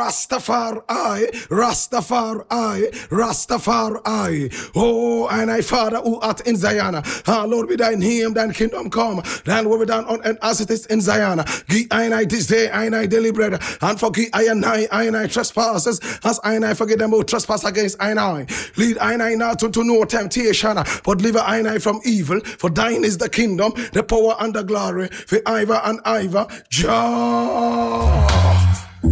Rastafari, Rastafari, Rastafari. Oh, and I, Father, who art in Zion. Lord, be thine name, thine kingdom come. Thine will be done on earth as it is in Zion. Give I this day, I deliberate, and forgive I trespasses, as I forget them who trespass against I. Lead I not into no temptation, but deliver I from evil. For thine is the kingdom, the power, and the glory, for ever and ever. Jah.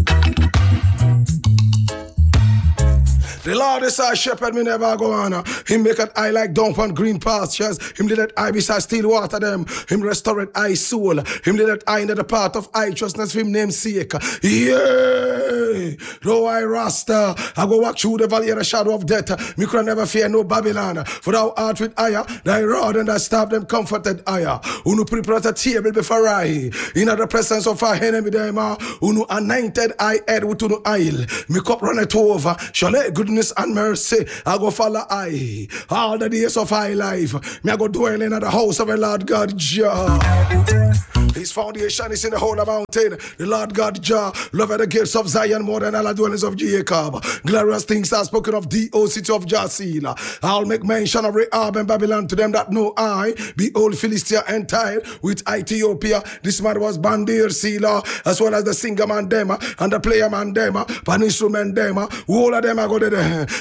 The Lord is our shepherd, me never go on. Him make it I like down on green pastures. Him did it I beside still water them. Him restore it I soul. Him did it I into the path of righteousness for him namesake. Yay! Though I Rasta, I go walk through the valley of the shadow of death. Me can never fear no Babylon. For thou art with ire, thy rod and thy staff them comforted ire. Unu prepare a table before I. In the presence of our enemy them. Unu anointed I head with unu oil. Me cup run it over. Shall I good and mercy, I go follow I all the days of my life. Me I go dwell in the house of the Lord God Jah. His foundation is in the whole mountain. The Lord God Jah loveth the gates of Zion more than all the dwellings of Jacob. Glorious things are spoken of thee, O city of Jasila. I'll make mention of Rahab and Babylon to them that know I. Behold, Philistia and Tyre with Ethiopia. This man was Bandir Sila, as well as the singer man Dema and the player man Dema, pan instrument Dema. All of them are go there.